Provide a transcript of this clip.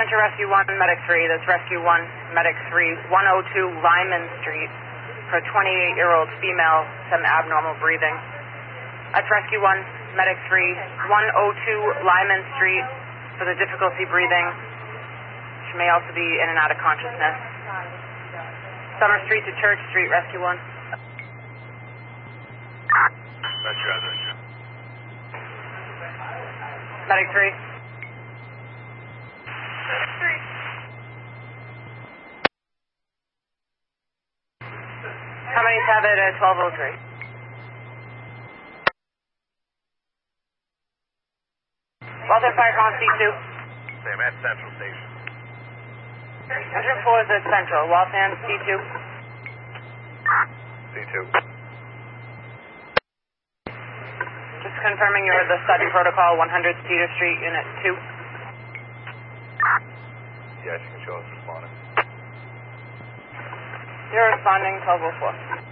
Center Rescue 1, Medic 3. That's Rescue 1, Medic 3, 102 Lyman Street for a 28-year-old female, some abnormal breathing. That's Rescue 1, Medic 3, 102 Lyman Street for the difficulty breathing. She may also be in and out of consciousness. Summer Street to Church Street, Rescue 1. Roger. Medic 3. How many have it at 1203? Waltham Fire Con C2. Same at Central Station. Engine 4 is at Central. Waltham C2. C2. Just confirming you're the Sudden Protocol, 100 Cedar Street, Unit 2. Yes, you can show us responding. You're responding 1204.